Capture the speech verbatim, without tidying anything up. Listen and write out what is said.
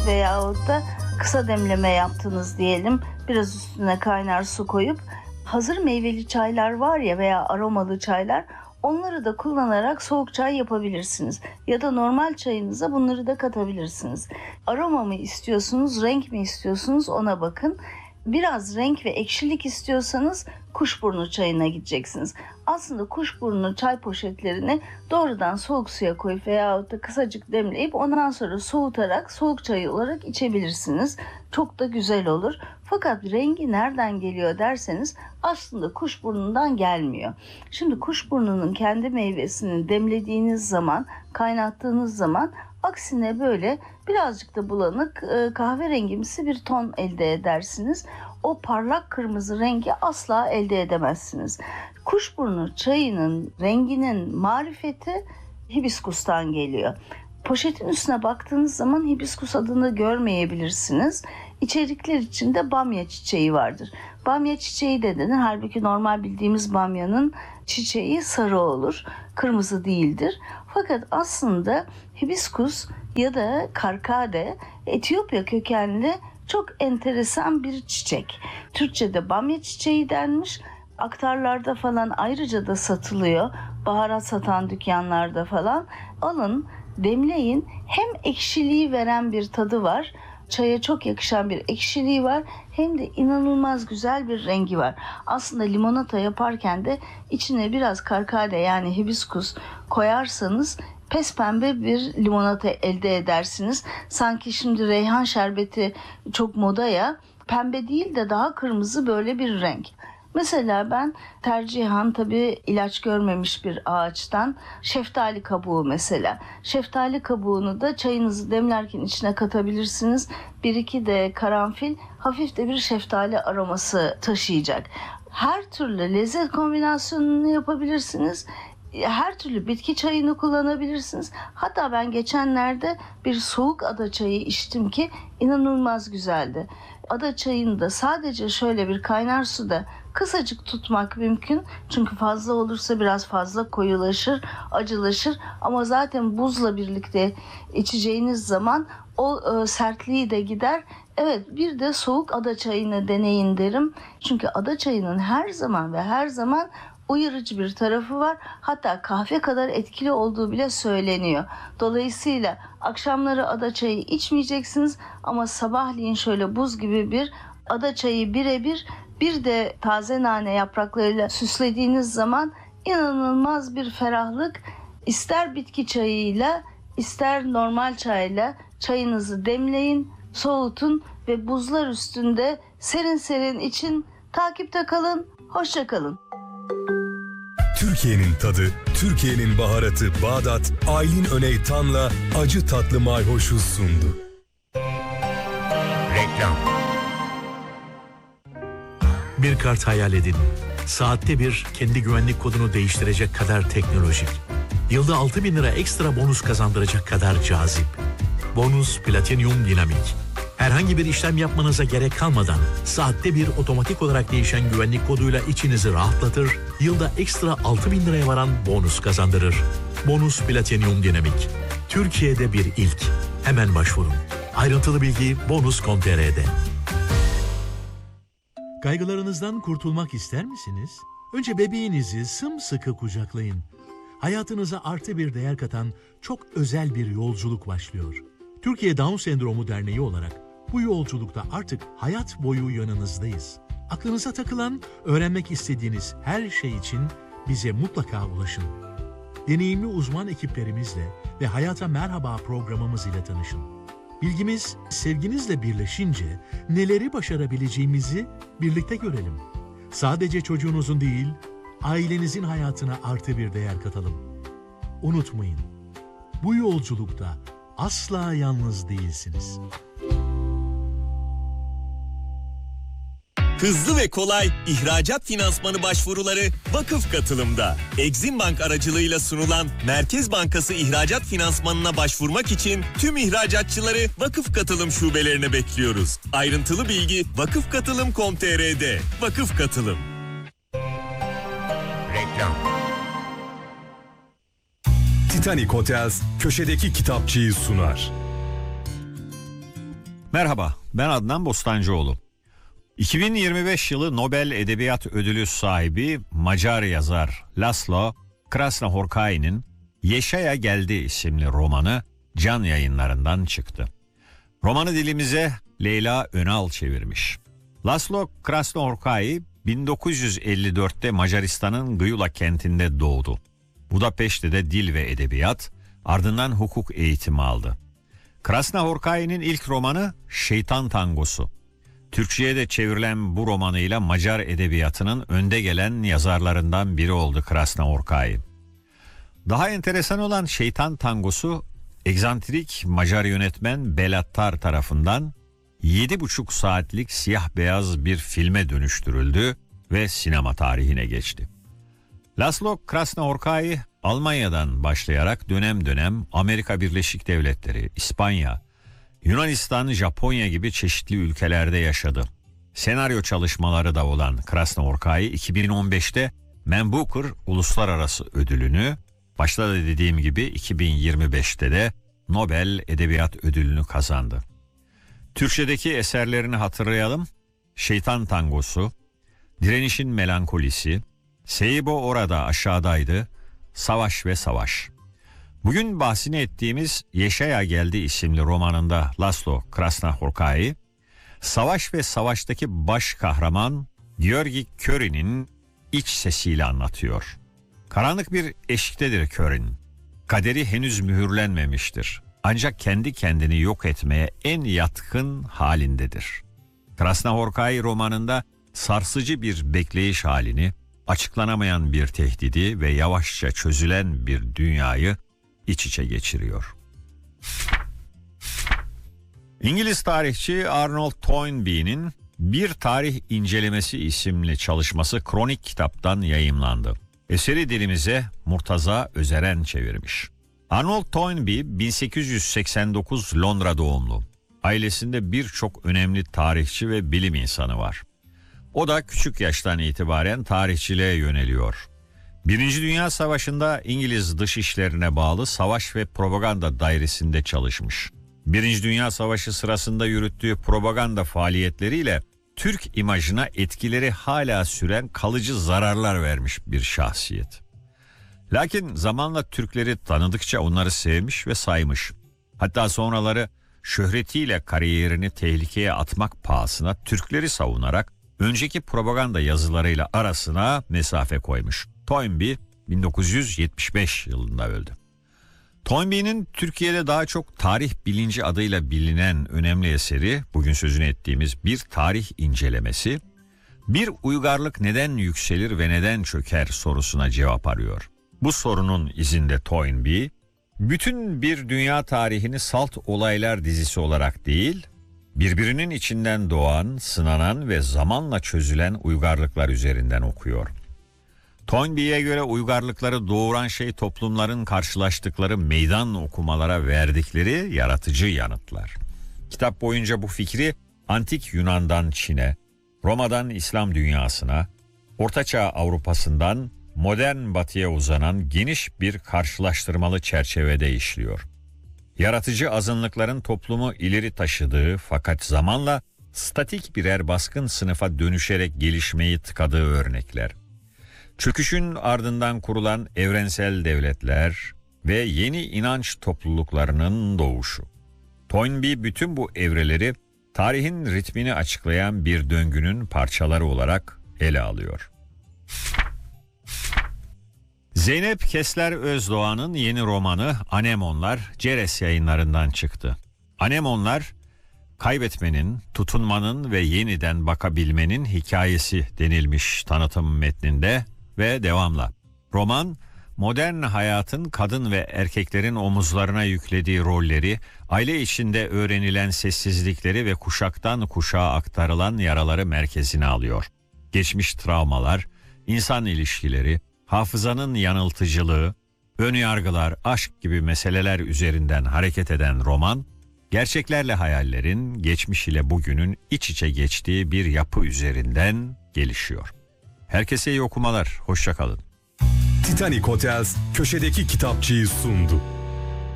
veyahut da kısa demleme yaptınız diyelim. Biraz üstüne kaynar su koyup hazır meyveli çaylar var ya veya aromalı çaylar, onları da kullanarak soğuk çay yapabilirsiniz. Ya da normal çayınıza bunları da katabilirsiniz. Aroma mı istiyorsunuz, renk mi istiyorsunuz, ona bakın. Biraz renk ve ekşilik istiyorsanız kuşburnu çayına gideceksiniz. Aslında kuşburnu çay poşetlerini doğrudan soğuk suya koyup veyahut da kısacık demleyip ondan sonra soğutarak soğuk çay olarak içebilirsiniz. Çok da güzel olur. Fakat rengi nereden geliyor derseniz aslında kuşburnundan gelmiyor. Şimdi kuşburnunun kendi meyvesini demlediğiniz zaman, kaynattığınız zaman aksine böyle birazcık da bulanık kahverengimsi bir ton elde edersiniz. O parlak kırmızı rengi asla elde edemezsiniz. Kuşburnu çayının renginin marifeti hibiskustan geliyor. Poşetin üstüne baktığınız zaman hibiskus adını görmeyebilirsiniz. İçerikler içinde bamya çiçeği vardır. Bamya çiçeği de denir. Halbuki normal bildiğimiz bamyanın çiçeği sarı olur. Kırmızı değildir. Fakat aslında hibiskus ya da karkade Etiyopya kökenli çok enteresan bir çiçek. Türkçe'de bamya çiçeği denmiş. Aktarlarda falan ayrıca da satılıyor. Baharat satan dükkanlarda falan. Alın, demleyin. Hem ekşiliği veren bir tadı var. Çaya çok yakışan bir ekşiliği var. Hem de inanılmaz güzel bir rengi var. Aslında limonata yaparken de içine biraz karkade yani hibiskus koyarsanız pespembe bir limonata elde edersiniz. Sanki şimdi reyhan şerbeti çok moda ya. Pembe değil de daha kırmızı böyle bir renk. Mesela ben tercihen tabii ilaç görmemiş bir ağaçtan şeftali kabuğu mesela. Şeftali kabuğunu da çayınızı demlerken içine katabilirsiniz. Bir iki de karanfil hafif de bir şeftali aroması taşıyacak. Her türlü lezzet kombinasyonunu yapabilirsiniz. Her türlü bitki çayını kullanabilirsiniz. Hatta ben geçenlerde bir soğuk ada çayı içtim ki inanılmaz güzeldi. Ada çayını da sadece şöyle bir kaynar suda kısacık tutmak mümkün. Çünkü fazla olursa biraz fazla koyulaşır, acılaşır. Ama zaten buzla birlikte içeceğiniz zaman o e, sertliği de gider. Evet, bir de soğuk ada çayını deneyin derim. Çünkü ada çayının her zaman ve her zaman uyarıcı bir tarafı var. Hatta kahve kadar etkili olduğu bile söyleniyor. Dolayısıyla akşamları ada çayı içmeyeceksiniz ama sabahleyin şöyle buz gibi bir ada çayı birebir, bir de taze nane yapraklarıyla süslediğiniz zaman inanılmaz bir ferahlık. İster bitki çayıyla ister normal çayla çayınızı demleyin, soğutun ve buzlar üstünde serin serin için. Takipte kalın, hoşça kalın. Türkiye'nin tadı, Türkiye'nin baharatı Bağdat, Aylin Öney Tan'la acı tatlı mayhoşu sundu. Reklam. Bir kart hayal edin. Saatte bir kendi güvenlik kodunu değiştirecek kadar teknolojik. Yılda altı bin lira ekstra bonus kazandıracak kadar cazip. Bonus Platinum Dinamik. Herhangi bir işlem yapmanıza gerek kalmadan saatte bir otomatik olarak değişen güvenlik koduyla içinizi rahatlatır, yılda ekstra altı bin liraya varan bonus kazandırır. Bonus Platinum Dinamik. Türkiye'de bir ilk. Hemen başvurun. Ayrıntılı bilgi bonus nokta com nokta tr'de. Kaygılarınızdan kurtulmak ister misiniz? Önce bebeğinizi sımsıkı kucaklayın. Hayatınıza artı bir değer katan çok özel bir yolculuk başlıyor. Türkiye Down Sendromu Derneği olarak bu yolculukta artık hayat boyu yanınızdayız. Aklınıza takılan, öğrenmek istediğiniz her şey için bize mutlaka ulaşın. Deneyimli uzman ekiplerimizle ve Hayata Merhaba programımız ile tanışın. Bilgimiz sevginizle birleşince neleri başarabileceğimizi birlikte görelim. Sadece çocuğunuzun değil, ailenizin hayatına artı bir değer katalım. Unutmayın, bu yolculukta asla yalnız değilsiniz. Hızlı ve kolay ihracat finansmanı başvuruları Vakıf Katılım'da. Exim Bank aracılığıyla sunulan Merkez Bankası ihracat finansmanına başvurmak için tüm ihracatçıları Vakıf Katılım şubelerine bekliyoruz. Ayrıntılı bilgi vakıf katılım nokta com nokta tr'de. Vakıf Katılım. Reklam. Titanic Hotels köşedeki kitapçıyı sunar. Merhaba, ben Adnan Bostancıoğlu. iki bin yirmi beş yılı Nobel Edebiyat Ödülü sahibi Macar yazar Laszlo Krasznahorkai'nin Yeşaya Geldi isimli romanı Can Yayınları'ndan çıktı. Romanı dilimize Leyla Önal çevirmiş. Laszlo Krasznahorkai bin dokuz yüz elli dörtte Macaristan'ın Gyula kentinde doğdu. Budapeşte'de dil ve edebiyat, ardından hukuk eğitimi aldı. Krasznahorkai'nin ilk romanı Şeytan Tangosu. Türkçe'ye de çevrilen bu romanıyla Macar edebiyatının önde gelen yazarlarından biri oldu Krasznahorkai. Daha enteresan olan Şeytan Tangosu, egzantrik Macar yönetmen Belattar tarafından yedi buçuk saatlik siyah beyaz bir filme dönüştürüldü ve sinema tarihine geçti. Laszlo Krasznahorkai, Almanya'dan başlayarak dönem dönem Amerika Birleşik Devletleri, İspanya, Yunanistan, Japonya gibi çeşitli ülkelerde yaşadı. Senaryo çalışmaları da olan Krasznahorkai iki bin on beşte Man Booker Uluslararası Ödülünü, başta da dediğim gibi iki bin yirmi beşte de Nobel Edebiyat Ödülünü kazandı. Türkçedeki eserlerini hatırlayalım. Şeytan Tangosu, Direnişin Melankolisi, Seibo Orada Aşağıdaydı, Savaş ve Savaş. Bugün bahsini ettiğimiz Yeşaya Geldi isimli romanında Laszlo Krasznahorkai, Savaş ve Savaş'taki baş kahraman Georgi Körin'in iç sesiyle anlatıyor. Karanlık bir eşiktedir Körin. Kaderi henüz mühürlenmemiştir. Ancak kendi kendini yok etmeye en yatkın halindedir. Krasznahorkai romanında sarsıcı bir bekleyiş halini, açıklanamayan bir tehdidi ve yavaşça çözülen bir dünyayı iç içe geçiriyor. İngiliz tarihçi Arnold Toynbee'nin Bir Tarih İncelemesi isimli çalışması Kronik kitaptan yayımlandı. Eseri dilimize Murtaza Özeren çevirmiş. Arnold Toynbee bin sekiz yüz seksen dokuz Londra doğumlu. Ailesinde birçok önemli tarihçi ve bilim insanı var. O da küçük yaştan itibaren tarihçiliğe yöneliyor. Birinci Dünya Savaşı'nda İngiliz Dışişlerine bağlı Savaş ve Propaganda Dairesi'nde çalışmış. Birinci Dünya Savaşı sırasında yürüttüğü propaganda faaliyetleriyle Türk imajına etkileri hala süren kalıcı zararlar vermiş bir şahsiyet. Lakin zamanla Türkleri tanıdıkça onları sevmiş ve saymış. Hatta sonraları şöhretiyle kariyerini tehlikeye atmak pahasına Türkleri savunarak önceki propaganda yazılarıyla arasına mesafe koymuş. Toynbee bin dokuz yüz yetmiş beş yılında öldü. Toynbee'nin Türkiye'de daha çok tarih bilinci adıyla bilinen önemli eseri, bugün sözünü ettiğimiz Bir Tarih İncelemesi, bir uygarlık neden yükselir ve neden çöker sorusuna cevap arıyor. Bu sorunun izinde Toynbee, bütün bir dünya tarihini salt olaylar dizisi olarak değil, birbirinin içinden doğan, sınanan ve zamanla çözülen uygarlıklar üzerinden okuyor. Toynbee'ye göre uygarlıkları doğuran şey toplumların karşılaştıkları meydan okumalara verdikleri yaratıcı yanıtlar. Kitap boyunca bu fikri Antik Yunan'dan Çin'e, Roma'dan İslam dünyasına, Ortaçağ Avrupa'sından modern batıya uzanan geniş bir karşılaştırmalı çerçevede işliyor. Yaratıcı azınlıkların toplumu ileri taşıdığı fakat zamanla statik birer baskın sınıfa dönüşerek gelişmeyi tıkadığı örnekler. Çöküşün ardından kurulan evrensel devletler ve yeni inanç topluluklarının doğuşu. Toynbee bütün bu evreleri tarihin ritmini açıklayan bir döngünün parçaları olarak ele alıyor. Zeynep Kesler Özdoğan'ın yeni romanı Anemonlar Ceres Yayınları'ndan çıktı. Anemonlar, kaybetmenin, tutunmanın ve yeniden bakabilmenin hikayesi denilmiş tanıtım metninde ve devamla. Roman, modern hayatın kadın ve erkeklerin omuzlarına yüklediği rolleri, aile içinde öğrenilen sessizlikleri ve kuşaktan kuşağa aktarılan yaraları merkezine alıyor. Geçmiş travmalar, insan ilişkileri, hafızanın yanıltıcılığı, önyargılar, aşk gibi meseleler üzerinden hareket eden roman, gerçeklerle hayallerin, geçmiş ile bugünün iç içe geçtiği bir yapı üzerinden gelişiyor. Herkese iyi okumalar, hoşça kalın. Titanic Hotels köşedeki kitapçıyı sundu.